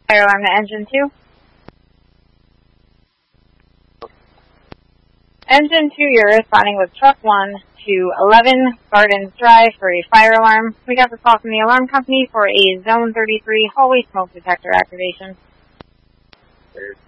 Fire alarm to engine 2. Engine 2, you're responding with truck 1 to 11 Gardens Drive for a fire alarm. We got the call from the alarm company for a Zone 33 hallway smoke detector activation.